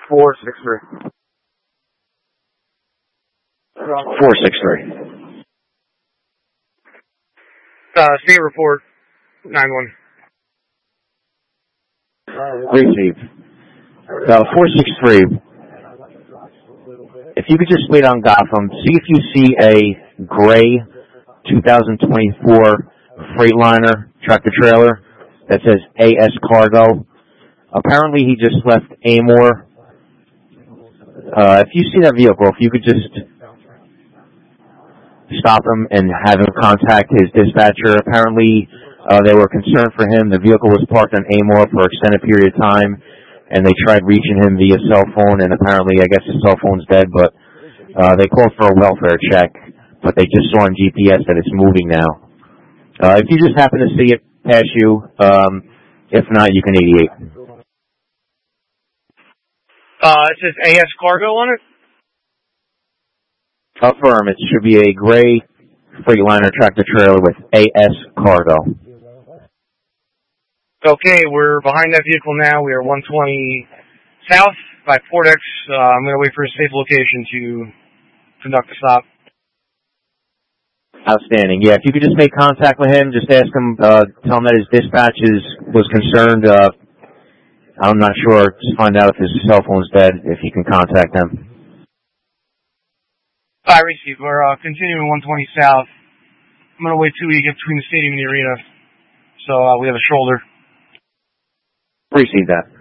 463. 463. State report, 9-1. Receive. 463. If you could just wait on Gotham, see if you see a gray 2024 Freightliner tractor trailer that says AS Cargo. Apparently he just left Amor. If you see that vehicle, if you could just stop him and have him contact his dispatcher. Apparently they were concerned for him. The vehicle was parked on Amor for an extended period of time, and they tried reaching him via cell phone, and apparently I guess his cell phone's dead, but they called for a welfare check, but they just saw on GPS that it's moving now. If you just happen to see it pass you, if not, you can 88. It says AS Cargo on it? Affirm. It should be a gray Freightliner tractor trailer with AS Cargo. Okay, we're behind that vehicle now. We are 120 south by Portex. I'm going to wait for a safe location to conduct the stop. Outstanding. Yeah, if you could just make contact with him, just ask him, tell him that his dispatch was concerned. I'm not sure. Just find out if his cell phone's dead, if you can contact them. I received. We're continuing 120 south. I'm going to wait till we get between the stadium and the arena. So we have a shoulder. Appreciate that.